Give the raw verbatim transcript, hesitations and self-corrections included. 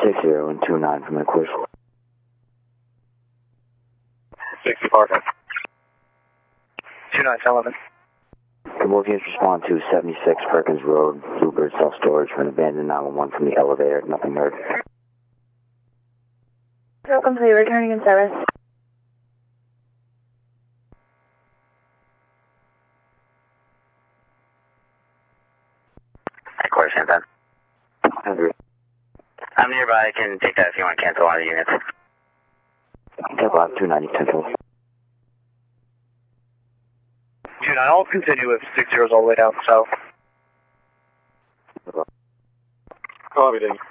six zero and two nine from the course. sixty Parker. two nine eleven. Convoy units respond to seventy-six Perkins Road, Bluebird self-storage for an abandoned nine one one from the elevator. Nothing heard. So complete, returning in service. Course, Santan. I'm nearby. I can take that if you want to cancel one of the units. Temple out two ninety Central. two nine, I'll continue with six zeros all the way down south. Copy, Dave.